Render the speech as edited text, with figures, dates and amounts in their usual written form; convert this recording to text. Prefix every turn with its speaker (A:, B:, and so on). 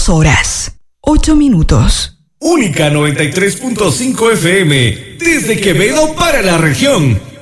A: 2 horas, 8 minutos.
B: Única 93.5 FM, desde Quevedo para la región.